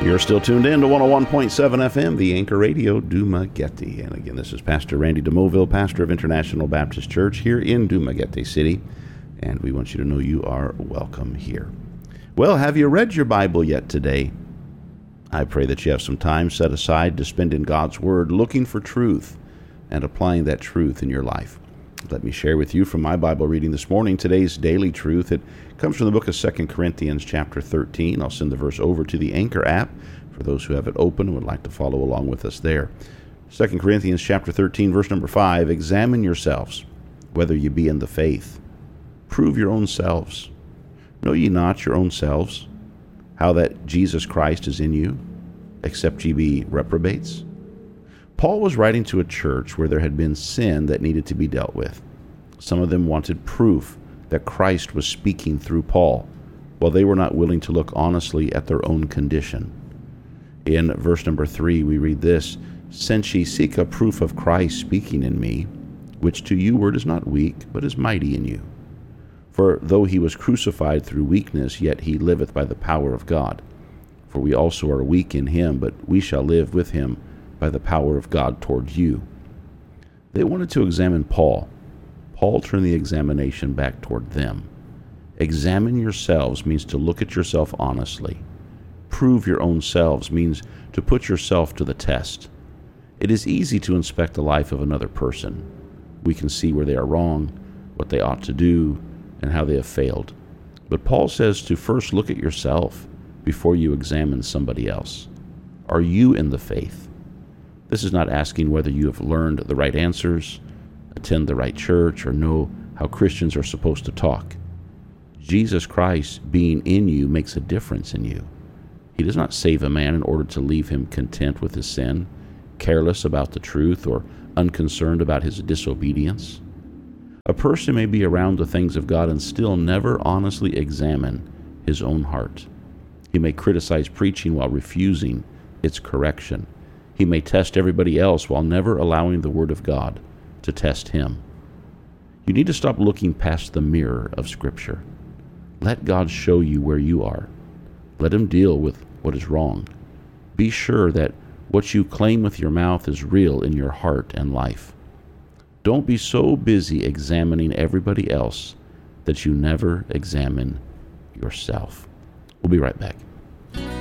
You're still tuned in to 101.7 FM, the Anchor Radio, Dumaguete. And again, this is Pastor Randy DeMoville, pastor of International Baptist Church here in Dumaguete City. And we want you to know you are welcome here. Well, have you read your Bible yet today? I pray that you have some time set aside to spend in God's Word, looking for truth and applying that truth in your life. Let me share with you from my Bible reading this morning today's daily truth. It comes from the book of 2 Corinthians chapter 13. I'll send the verse over to the Anchor app for those who have it open and would like to follow along with us there. 2 Corinthians chapter 13, verse number 5, examine yourselves, whether ye be in the faith. Prove your own selves. Know ye not your own selves, how that Jesus Christ is in you, except ye be reprobates? Paul was writing to a church where there had been sin that needed to be dealt with. Some of them wanted proof that Christ was speaking through Paul, while they were not willing to look honestly at their own condition. In verse number 3, we read this, since ye seek a proof of Christ speaking in me, which to you word is not weak, but is mighty in you. For though he was crucified through weakness, yet he liveth by the power of God. For we also are weak in him, but we shall live with him by the power of God toward you. They wanted to examine Paul. Paul turned the examination back toward them. Examine yourselves means to look at yourself honestly. Prove your own selves means to put yourself to the test. It is easy to inspect the life of another person. We can see where they are wrong, what they ought to do, and how they have failed. But Paul says to first look at yourself before you examine somebody else. Are you in the faith? This is not asking whether you have learned the right answers, attend the right church, or know how Christians are supposed to talk. Jesus Christ being in you makes a difference in you. He does not save a man in order to leave him content with his sin, careless about the truth, or unconcerned about his disobedience. A person may be around the things of God and still never honestly examine his own heart. He may criticize preaching while refusing its correction. He may test everybody else while never allowing the Word of God to test him. You need to stop looking past the mirror of Scripture. Let God show you where you are. Let him deal with what is wrong. Be sure that what you claim with your mouth is real in your heart and life. Don't be so busy examining everybody else that you never examine yourself. We'll be right back.